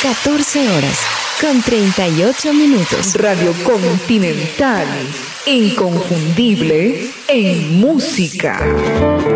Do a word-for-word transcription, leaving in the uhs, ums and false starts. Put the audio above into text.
catorce horas con treinta y ocho minutos. Radio Continental, inconfundible en música.